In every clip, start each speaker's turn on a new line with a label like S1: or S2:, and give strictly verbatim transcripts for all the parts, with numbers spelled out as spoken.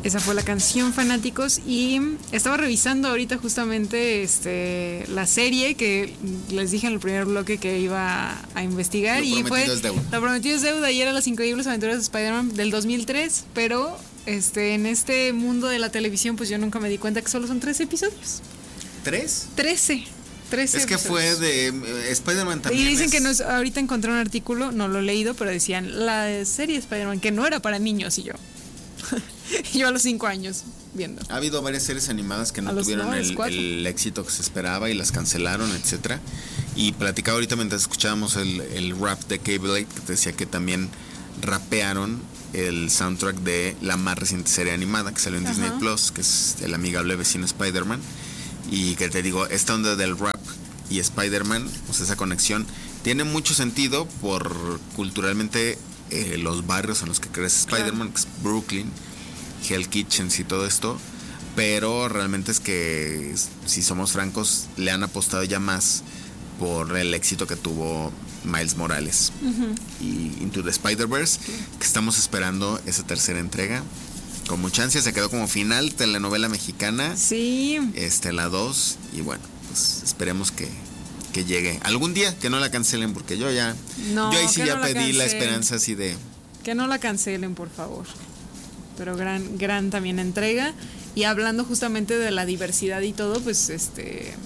S1: Esa fue la canción, fanáticos, y estaba revisando ahorita justamente este la serie que les dije en el primer bloque que iba a investigar.
S2: Lo
S1: y fue
S2: es deuda.
S1: Lo prometido es deuda y era Las Increíbles Aventuras de Spider-Man del dos mil tres, pero este en este mundo de la televisión pues yo nunca me di cuenta que solo son trece episodios.
S2: ¿Tres?
S1: trece. trece
S2: es que
S1: episodios.
S2: Fue de eh, Spider-Man también.
S1: Y dicen
S2: es...
S1: que no es, ahorita encontré un artículo, no lo he leído, pero decían la serie Spider-Man que no era para niños, y yo yo a los cinco años viendo.
S2: Ha habido varias series animadas que no tuvieron no, el, el éxito que se esperaba y las cancelaron, etcétera. Y platicaba ahorita mientras escuchábamos el, el rap de Cable que te decía que también rapearon el soundtrack de la más reciente serie animada que salió en Ajá. Disney Plus, que es El amigable vecino Spider-Man. Y que te digo, esta onda del rap y Spider-Man, pues esa conexión tiene mucho sentido por culturalmente eh, los barrios en los que crece Spider-Man, que es Brooklyn, Hell Kitchens y todo esto, pero realmente es que, si somos francos, le han apostado ya más por el éxito que tuvo Miles Morales uh-huh. y Into the Spider-Verse, uh-huh. que estamos esperando esa tercera entrega con mucha ansia. Se quedó como final telenovela mexicana,
S1: sí,
S2: este la dos, y bueno, pues esperemos que que llegue algún día, que no la cancelen, porque yo ya
S1: no,
S2: yo ahí sí ya
S1: no
S2: pedí
S1: la,
S2: la esperanza así de
S1: que no la cancelen, por favor. Pero gran gran también entrega. Y hablando justamente de la diversidad y todo, pues este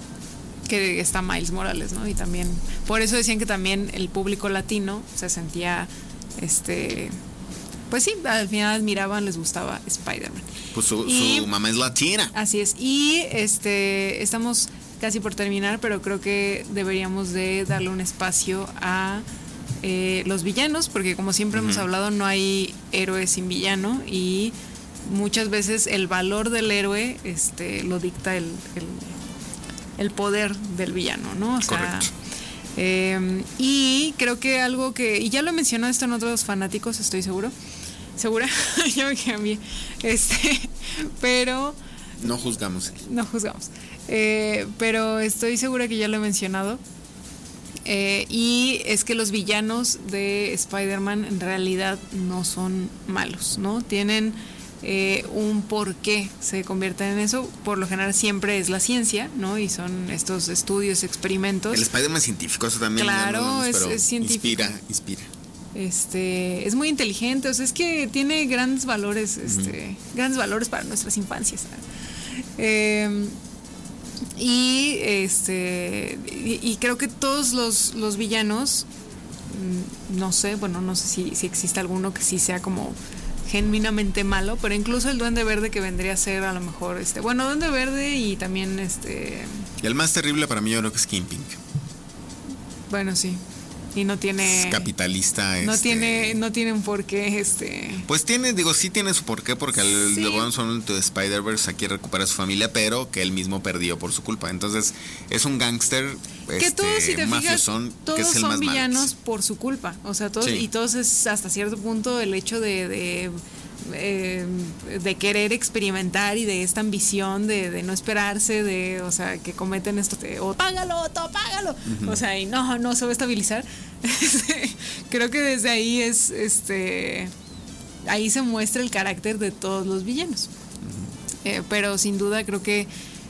S1: que está Miles Morales, ¿no? Y también por eso decían que también el público latino se sentía este pues sí, al final admiraban, les gustaba Spider-Man.
S2: Pues su,
S1: y,
S2: su mamá es latina.
S1: Así es. Y este estamos casi por terminar, pero creo que deberíamos de darle un espacio a eh, los villanos, porque como siempre uh-huh. hemos hablado, no hay héroe sin villano, y muchas veces el valor del héroe este lo dicta el, el, el poder del villano, ¿no? O sea,
S2: correcto.
S1: Eh, y creo que algo que, y ya lo he mencionado esto en otros fanáticos, estoy seguro, segura, ya me cambié, este, pero
S2: no juzgamos,
S1: no juzgamos, eh, pero estoy segura que ya lo he mencionado, eh, y es que los villanos de Spider-Man en realidad no son malos, ¿no? Tienen Eh, un por qué se convierten en eso. Por lo general siempre es la ciencia, ¿no? Y son estos estudios, experimentos.
S2: El Spider-Man científico, eso también.
S1: Claro,
S2: no vemos,
S1: es,
S2: pero
S1: es científico.
S2: Inspira, inspira.
S1: Este, es muy inteligente, o sea, es que tiene grandes valores, este, uh-huh. grandes valores para nuestras infancias. Eh, y este, y, y creo que todos los, los villanos, no sé, bueno, no sé si, si existe alguno que sí sea como genuinamente malo, pero incluso el Duende Verde, que vendría a ser a lo mejor este, bueno, Duende Verde, y también este
S2: y el más terrible para mí yo creo que es Kingpin.
S1: Bueno, sí. Y no tiene
S2: es capitalista,
S1: no
S2: este,
S1: tiene no tiene un porqué, este
S2: pues tiene, digo, sí tiene su porqué, porque el
S1: sí.
S2: de One Son de Spider-Verse aquí recupera a su familia, pero que él mismo perdió por su culpa. Entonces es un gángster,
S1: que
S2: este,
S1: todos, si te
S2: mafiosón,
S1: fijas, todos
S2: que es el
S1: son
S2: más
S1: villanos
S2: malo.
S1: por su culpa, o sea, todos,
S2: sí.
S1: y todos es hasta cierto punto el hecho de, de eh, de querer experimentar y de esta ambición de, de no esperarse, de, o sea, que cometen esto de, o págalo, to, págalo, uh-huh. o sea, y no, no se va a estabilizar. Creo que desde ahí es, este, ahí se muestra el carácter de todos los villanos. Uh-huh. Eh, pero sin duda creo que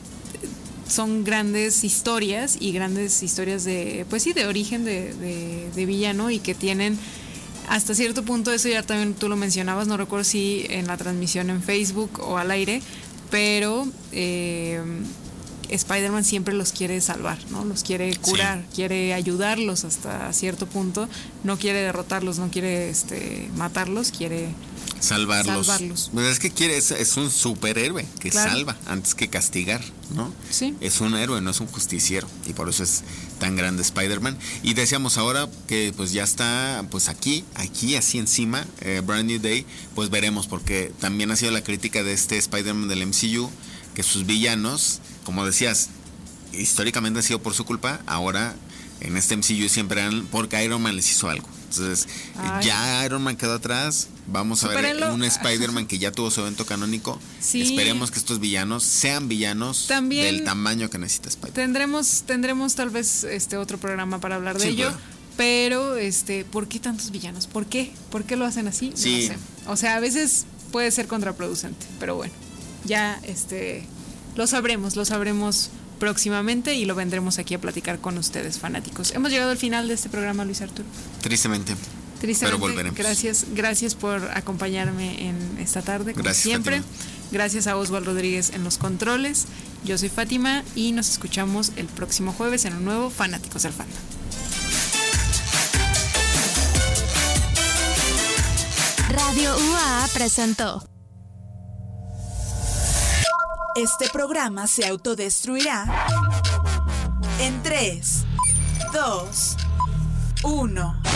S1: son grandes historias y grandes historias de, pues sí, de origen de, de, de villano, y que tienen hasta cierto punto, eso ya también tú lo mencionabas, no recuerdo si en la transmisión en Facebook o al aire, pero eh, Spider-Man siempre los quiere salvar, ¿no? Los quiere curar, sí. quiere ayudarlos hasta cierto punto, no quiere derrotarlos, no quiere este, matarlos, quiere
S2: salvarlos.
S1: salvarlos.
S2: Pues es que quiere, es, es un superhéroe que claro. salva antes que castigar, ¿no?
S1: Sí.
S2: Es un héroe, no es un justiciero, y por eso es tan grande Spider-Man. Y decíamos ahora que pues ya está pues aquí, aquí así encima, eh, Brand New Day, pues veremos, porque también ha sido la crítica de este Spider-Man del M C U, que sus villanos, como decías, históricamente ha sido por su culpa, ahora en este M C U siempre eran porque Iron Man les hizo algo. Entonces, Ay. ya Iron Man quedó atrás. Vamos a Superelo. ver un Spider-Man que ya tuvo su evento canónico. Sí. Esperemos que estos villanos sean villanos También del tamaño que necesita Spider-Man.
S1: Tendremos, tendremos tal vez este otro programa para hablar de sí, ello. Claro. Pero, este, ¿por qué tantos villanos? ¿Por qué? ¿Por qué lo hacen así?
S2: Sí.
S1: No sé. O sea, a veces puede ser contraproducente, pero bueno, ya este lo sabremos, lo sabremos próximamente y lo vendremos aquí a platicar con ustedes, fanáticos. Hemos llegado al final de este programa, Luis Arturo.
S2: Tristemente.
S1: Tristemente.
S2: Pero volveremos.
S1: Gracias, gracias por acompañarme en esta tarde, como
S2: gracias,
S1: siempre.
S2: Fátima.
S1: Gracias a Oswald Rodríguez en los controles. Yo soy Fátima y nos escuchamos el próximo jueves en un nuevo Fanáticos del Fandom.
S3: Radio U A A presentó.
S4: Este programa se autodestruirá en tres, dos, uno.